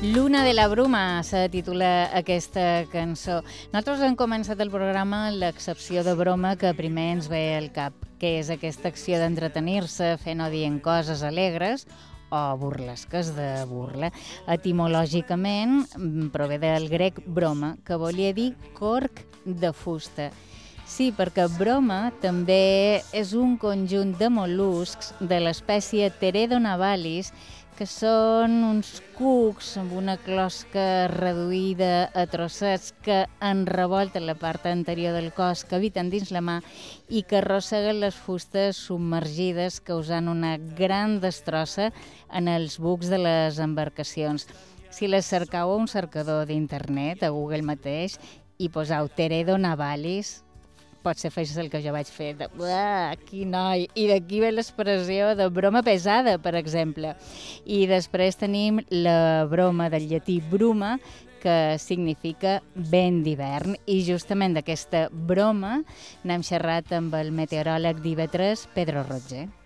Luna de la Bruma se titula aquesta cançó. Nosaltres hem començat el programa amb l'excepció de broma que primer ens ve al cap, que és aquesta acció d'entretenir-se fent o dient coses alegres o burlesques de burla. Etimològicament prové del grec broma, que volia dir corc de fusta. Sí, perquè broma també és un conjunt de mol·luscs de l'espècie Teredonavalis, que són uns cucs amb una closca reduïda a trossets que enrevolten la part anterior del cos, que habiten dins la mà i que arrosseguen les fustes submergides, causant una gran destrossa en els bucs de les embarcacions. Si les cercau a un cercador d'internet, a Google mateix, i poseu Teredonavalis, potser fes el que jo vaig fer, de quin noi, i d'aquí ve l'expressió de broma pesada, per exemple. I després tenim la broma del llatí bruma, que significa vent d'hivern, i justament d'aquesta broma n'hem xerrat amb el meteoròleg d'IV3, Pedro Roger.